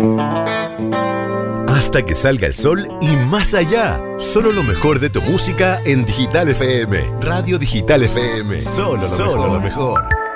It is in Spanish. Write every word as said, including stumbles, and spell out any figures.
Hasta que salga el sol y más allá. Solo lo mejor de tu música en Digital F M. Radio Digital F M. Solo lo Solo mejor. Lo mejor.